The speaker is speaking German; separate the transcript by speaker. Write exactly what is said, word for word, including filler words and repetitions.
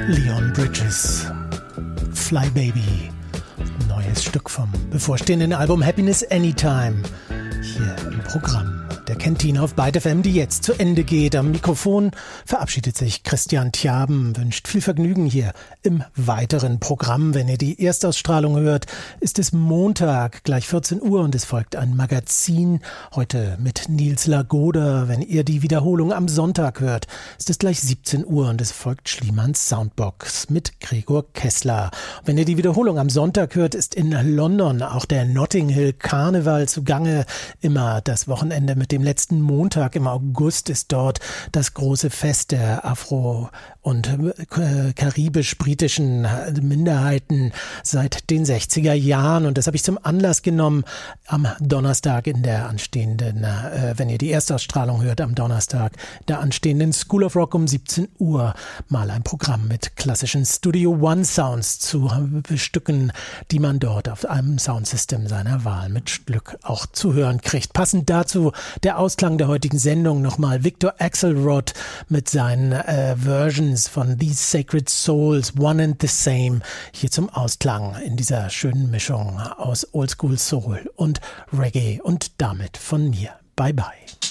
Speaker 1: Leon Bridges, Fly Baby, neues Stück vom bevorstehenden Album Happiness Anytime, hier im Programm der Kantine auf Byte F M, die jetzt zu Ende geht. Am Mikrofon verabschiedet sich Christian Tjaben, wünscht viel Vergnügen hier im weiteren Programm. Wenn ihr die Erstausstrahlung hört, ist es Montag, gleich vierzehn Uhr, und es folgt ein Magazin, heute mit Nils Lagoda. Wenn ihr die Wiederholung am Sonntag hört, ist es gleich siebzehn Uhr und es folgt Schliemanns Soundbox mit Gregor Kessler. Wenn ihr die Wiederholung am Sonntag hört, ist in London auch der Notting Hill Karneval zugange. Immer das Wochenende mit dem letzten Montag im August ist dort das große Fest der Afro- und äh, karibisch-britischen Minderheiten seit den sechziger Jahren. Und das habe ich zum Anlass genommen, am Donnerstag in der anstehenden, äh, wenn ihr die Erstausstrahlung hört, am Donnerstag der anstehenden School of Rock um siebzehn Uhr mal ein Programm mit klassischen Studio One Sounds zu bestücken, die man dort auf einem Soundsystem seiner Wahl mit Glück auch zu hören kriegt. Passend dazu der Ausklang der heutigen Sendung nochmal Victor Axelrod mit seinen äh, Versions von These Sacred Souls, One and the Same, hier zum Ausklang in dieser schönen Mischung aus Oldschool Soul und Reggae, und damit von mir. Bye bye.